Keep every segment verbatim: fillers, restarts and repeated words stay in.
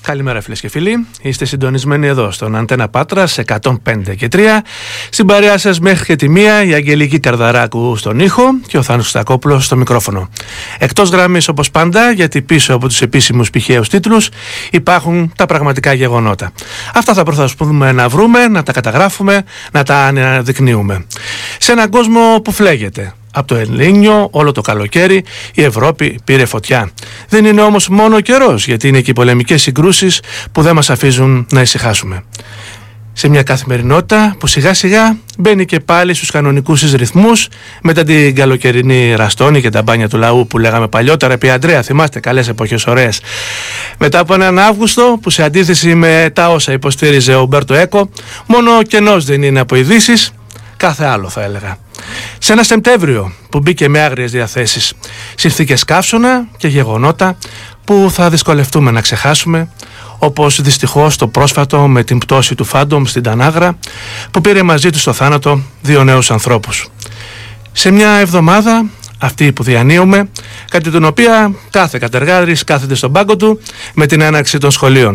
Καλημέρα φίλες και φίλοι, είστε συντονισμένοι εδώ στον Αντένα Πάτρας εκατόν πέντε και τρία. Στην παρέα σας μέχρι και τη μία η Αγγελική Καρδαράκου στον ήχο και ο Θάνος Στακόπουλος στο μικρόφωνο. Εκτός γραμμής όπως πάντα, γιατί πίσω από τους επίσημους πηχαίους τίτλους υπάρχουν τα πραγματικά γεγονότα. Αυτά θα προσπαθούμε να βρούμε, να τα καταγράφουμε, να τα αναδεικνύουμε. Σε έναν κόσμο που φλέγεται. Από το Ελνίνιο όλο το καλοκαίρι η Ευρώπη πήρε φωτιά. Δεν είναι όμως μόνο ο καιρός, γιατί είναι και οι πολεμικές συγκρούσεις που δεν μας αφήσουν να ησυχάσουμε. Σε μια καθημερινότητα που σιγά σιγά μπαίνει και πάλι στους κανονικούς της ρυθμούς, μετά την καλοκαιρινή ραστόνη και τα μπάνια του λαού που λέγαμε παλιότερα επί Αντρέα, θυμάστε, καλές εποχές ωραίες. Μετά από έναν Αύγουστο που σε αντίθεση με τα όσα υποστήριζε ο Ουμπέρτο Έκο, μόνο κενός δεν είναι από ειδήσεις, κάθε άλλο θα έλεγα. Σε ένα Σεπτέμβριο που μπήκε με άγριες διαθέσεις, συνθήκες καύσωνα και γεγονότα που θα δυσκολευτούμε να ξεχάσουμε, όπως δυστυχώς το πρόσφατο με την πτώση του Φάντομ στην Τανάγρα που πήρε μαζί του στο θάνατο δύο νέους ανθρώπους. Σε μια εβδομάδα αυτή που διανύουμε, κατά την οποία κάθε κατεργάτης κάθεται στον πάγκο του με την έναρξη των σχολείων.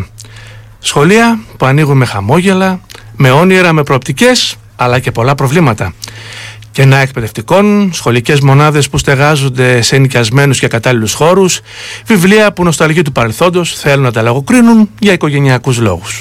Σχολεία που ανοίγουν με χαμόγελα, με όνειρα, με προοπτικές, αλλά και πολλά προβλήματα. Κενά εκπαιδευτικών, σχολικές μονάδες που στεγάζονται σε ενοικιασμένους και κατάλληλους χώρους, βιβλία που νοσταλγεί του παρελθόντος θέλουν να τα λογοκρίνουν για οικογενειακούς λόγους.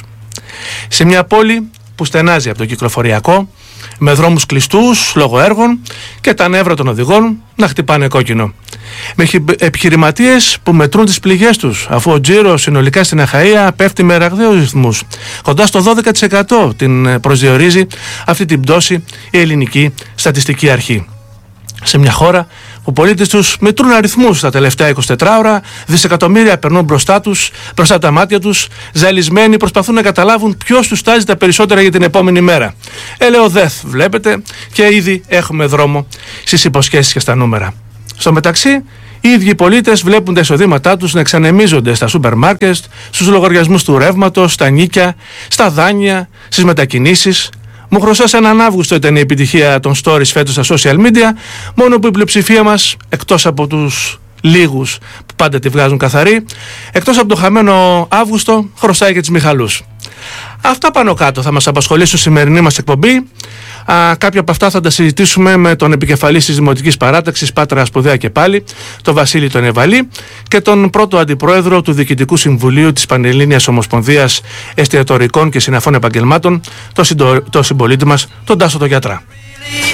Σε μια πόλη που στενάζει από το κυκλοφοριακό, με δρόμους κλειστούς λόγω έργων και τα νεύρα των οδηγών να χτυπάνε κόκκινο. Με επιχειρηματίες που μετρούν τις πληγές τους, αφού ο τζίρος συνολικά στην Αχαΐα πέφτει με ραγδαίους ρυθμούς. Κοντά στο δώδεκα τοις εκατό την προσδιορίζει αυτή την πτώση η ελληνική στατιστική αρχή. Σε μια χώρα που οι πολίτες τους μετρούν αριθμούς τα τελευταία εικοσιτέσσερις ώρα, δισεκατομμύρια περνούν μπροστά τους, μπροστά από τα μάτια τους, ζαλισμένοι προσπαθούν να καταλάβουν ποιος τους τάζει τα περισσότερα για την επόμενη μέρα. Ελαιοδέθ βλέπετε και ήδη έχουμε δρόμο στις υποσχέσεις και στα νούμερα. Στο μεταξύ, οι ίδιοι πολίτες βλέπουν τα εισοδήματά τους να εξανεμίζονται στα σούπερ μάρκετ, στους λογαριασμούς του ρεύματος, στα νίκια, στα δάνεια, στις μετακινήσεις. Μου χρωστάς έναν Αύγουστο ήταν η επιτυχία των stories φέτος στα social media, μόνο που η πλειοψηφία μας, εκτός από τους λίγους που πάντα τη βγάζουν καθαρή, εκτός από το χαμένο Αύγουστο, χρωστάει και τις Μιχαλούς. Αυτά πάνω κάτω θα μας απασχολήσουν στη σημερινή μας εκπομπή. Α, κάποια από αυτά θα τα συζητήσουμε με τον επικεφαλής της Δημοτικής Παράταξης Πάτρα Σπουδαία και πάλι, τον Βασίλη τον Ευαλή, και τον πρώτο αντιπρόεδρο του Διοικητικού Συμβουλίου της Πανελλήνιας Ομοσπονδίας Εστιατορικών και Συναφών Επαγγελμάτων, τον συντο... το συμπολίτη μας, τον Τάσο τον Γιατρά.